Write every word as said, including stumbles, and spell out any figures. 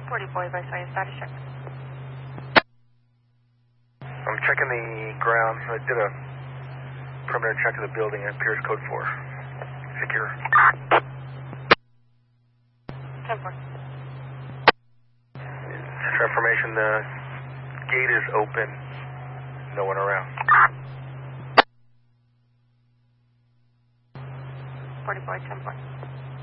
forty-four, by Soya status check. I'm checking the ground. I did a perimeter check of the building. It appears code four. Secure. ten four. For information, the gate is open. No one around. forty-four, ten four.